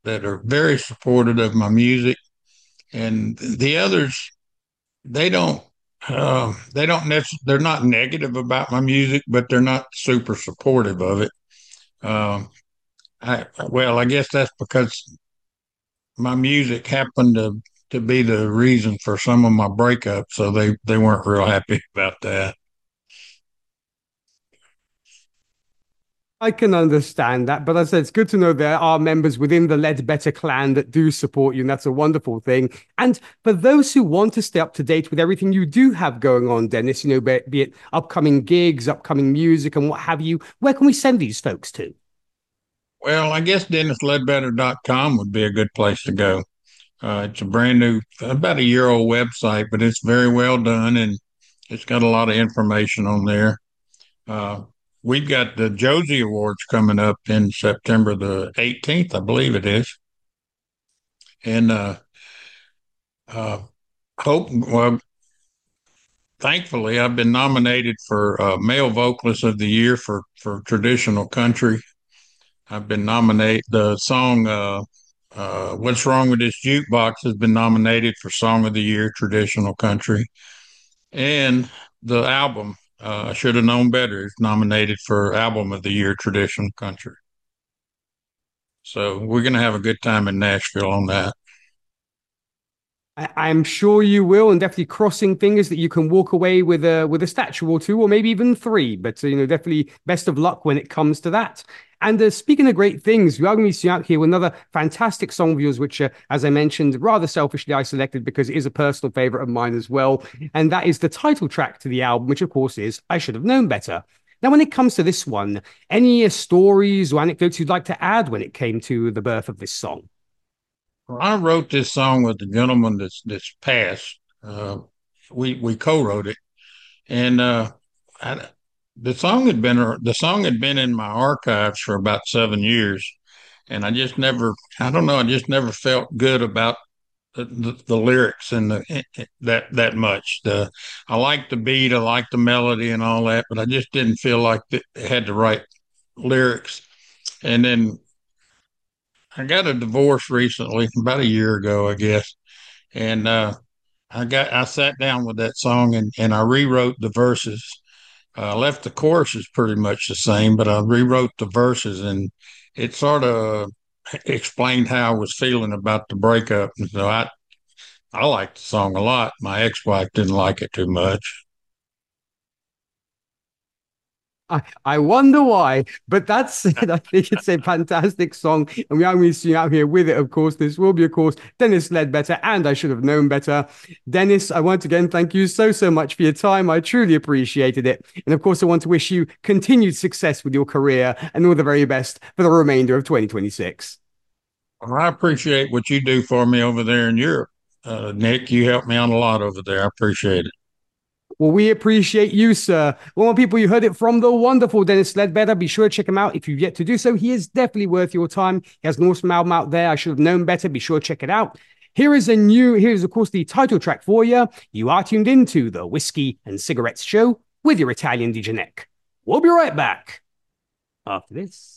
that are very supportive of my music, and the others they don't they're not negative about my music, but they're not super supportive of it. Um, I guess that's because my music happened to be the reason for some of my breakups, so they weren't real happy about that. I can understand that, but as I said, it's good to know there are members within the Ledbetter clan that do support you, and that's a wonderful thing. And for those who want to stay up to date with everything you do have going on, Dennis, be it upcoming gigs, upcoming music, and what have you, where can we send these folks to? Well, I guess DennisLedbetter.com would be a good place to go. It's a brand new, about a year old website, but it's very well done and it's got a lot of information on there. Uh, we've got the Josie Awards coming up in September the 18th, I believe it is. And uh, well, thankfully, I've been nominated for Male Vocalist of the Year for traditional country. I've been nominated. The song "What's Wrong with This Jukebox" has been nominated for Song of the Year, traditional country, and the album "I Should Have Known Better" is nominated for Album of the Year, traditional country. So we're gonna have a good time in Nashville on that. I'm sure you will, and definitely crossing fingers that you can walk away with a statue or two, or maybe even three. But definitely best of luck when it comes to that. And speaking of great things, we are going to be seeing out here with another fantastic song of yours, which, as I mentioned, rather selfishly I selected because it is a personal favorite of mine as well. And that is the title track to the album, which of course is "I Should Have Known Better." Now, when it comes to this one, any stories or anecdotes you'd like to add when it came to the birth of this song? Well, I wrote this song with the gentleman that's passed. We co-wrote it, and I, the song had been in my archives for about 7 years, and I don't know, I just never felt good about the lyrics and that much. I like the beat, I like the melody and all that, but I just didn't feel like it had the right lyrics. And then I got a divorce recently, about a year ago, I guess, and I sat down with that song and I rewrote the verses. I left the choruses pretty much the same, but I rewrote the verses and it sort of explained how I was feeling about the breakup. And so I liked the song a lot. My ex-wife didn't like it too much. I wonder why, but that said, I think it's a fantastic song, and we are going to see out here with it. Of course, this will be, of course, Dennis Ledbetter, and I should have known better. Dennis, I want to again thank you so much for your time. I truly appreciated it, and of course, I want to wish you continued success with your career and all the very best for the remainder of 2026. Well, I appreciate what you do for me over there in Europe. Nick, you helped me out a lot over there. I appreciate it. Well, we appreciate you, sir. Well, people, you heard it from the wonderful Dennis Ledbetter. Be sure to check him out if you've yet to do so. He is definitely worth your time. He has an awesome album out there. I should have known better. Be sure to check it out. Here's, of course, the title track for you. You are tuned into the Whiskey and Cigarettes Show with your Italian DJ Nick. We'll be right back after this.